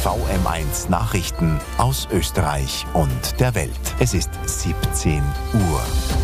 VM1 Nachrichten aus Österreich und der Welt. Es ist 17 Uhr.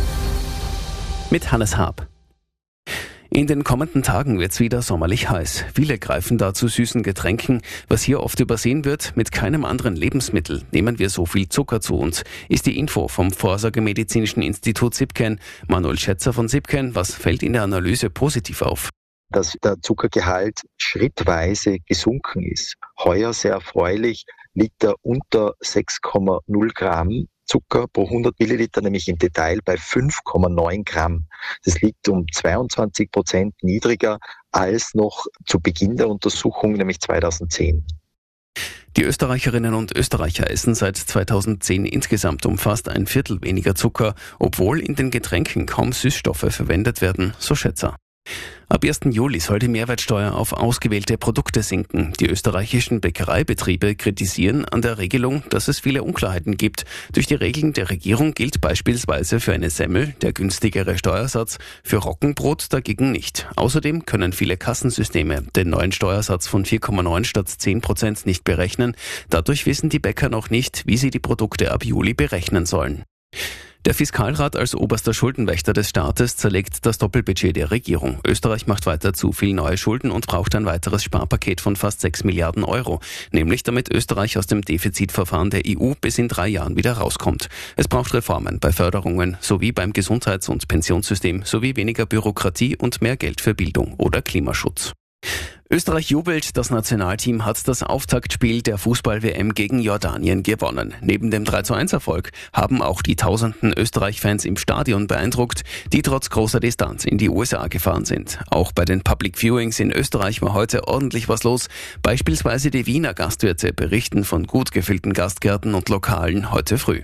Mit Hannes Haab. In den kommenden Tagen wird's wieder sommerlich heiß. Viele greifen da zu süßen Getränken. Was hier oft übersehen wird, mit keinem anderen Lebensmittel nehmen wir so viel Zucker zu uns, ist die Info vom Vorsorgemedizinischen Institut Sibken. Manuel Schätzer von Sibken, was fällt in der Analyse positiv auf? Dass der Zuckergehalt schrittweise gesunken ist. Heuer sehr erfreulich liegt er unter 6,0 Gramm Zucker pro 100 Milliliter, nämlich im Detail bei 5,9 Gramm. Das liegt um 22% niedriger als noch zu Beginn der Untersuchung, nämlich 2010. Die Österreicherinnen und Österreicher essen seit 2010 insgesamt um fast ein Viertel weniger Zucker, obwohl in den Getränken kaum Süßstoffe verwendet werden, so Schätzer. Ab 1. Juli soll die Mehrwertsteuer auf ausgewählte Produkte sinken. Die österreichischen Bäckereibetriebe kritisieren an der Regelung, dass es viele Unklarheiten gibt. Durch die Regeln der Regierung gilt beispielsweise für eine Semmel der günstigere Steuersatz, für Roggenbrot dagegen nicht. Außerdem können viele Kassensysteme den neuen Steuersatz von 4,9 statt 10% nicht berechnen. Dadurch wissen die Bäcker noch nicht, wie sie die Produkte ab Juli berechnen sollen. Der Fiskalrat als oberster Schuldenwächter des Staates zerlegt das Doppelbudget der Regierung. Österreich macht weiter zu viel neue Schulden und braucht ein weiteres Sparpaket von fast 6 Milliarden Euro. Nämlich damit Österreich aus dem Defizitverfahren der EU bis in 3 Jahren wieder rauskommt. Es braucht Reformen bei Förderungen sowie beim Gesundheits- und Pensionssystem sowie weniger Bürokratie und mehr Geld für Bildung oder Klimaschutz. Österreich jubelt, das Nationalteam hat das Auftaktspiel der Fußball-WM gegen Jordanien gewonnen. Neben dem 3:1-Erfolg haben auch die tausenden Österreich-Fans im Stadion beeindruckt, die trotz großer Distanz in die USA gefahren sind. Auch bei den Public Viewings in Österreich war heute ordentlich was los. Beispielsweise die Wiener Gastwirte berichten von gut gefüllten Gastgärten und Lokalen heute früh.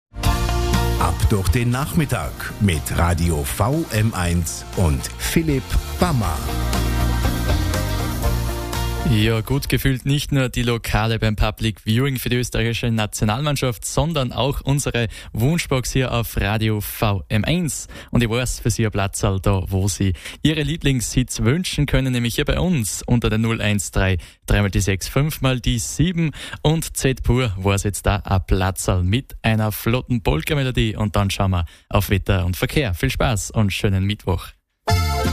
Ab durch den Nachmittag mit Radio VM1 und Philipp Bammer. Ja, gut gefühlt nicht nur die Lokale beim Public Viewing für die österreichische Nationalmannschaft, sondern auch unsere Wunschbox hier auf Radio VM1. Und ich weiß für Sie ein Platzal da, wo Sie Ihre Lieblingshits wünschen können, nämlich hier bei uns unter der 013 3 die 6 5 die 7 und Z-Pur war es jetzt da ein Platzal mit einer flotten Polka-Melodie und dann schauen wir auf Wetter und Verkehr. Viel Spaß und schönen Mittwoch.